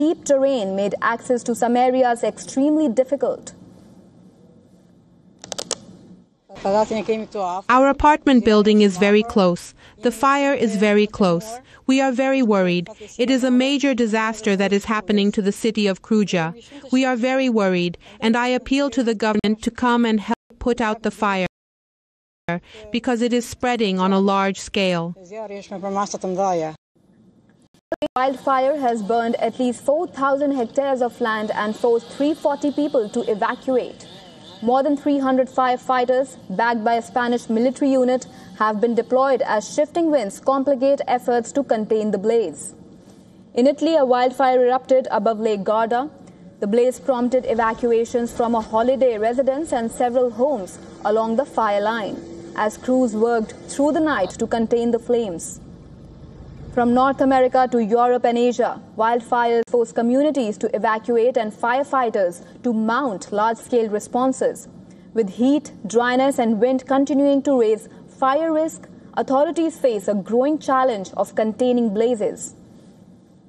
Steep terrain made access to some areas extremely difficult. Our apartment building is very close. The fire is very close. We are very worried. It is a major disaster that is happening to the city of Kruja. We are very worried, and I appeal to the government to come and help put out the fire, because it is spreading on a large scale. Wildfire has burned at least 4,000 hectares of land and forced 340 people to evacuate. More than 300 firefighters, backed by a Spanish military unit, have been deployed as shifting winds complicate efforts to contain the blaze. In Italy, a wildfire erupted above Lake Garda. The blaze prompted evacuations from a holiday residence and several homes along the fire line, as crews worked through the night to contain the flames. From North America to Europe and Asia, wildfires force communities to evacuate and firefighters to mount large-scale responses. With heat, dryness and wind continuing to raise fire risk, authorities face a growing challenge of containing blazes.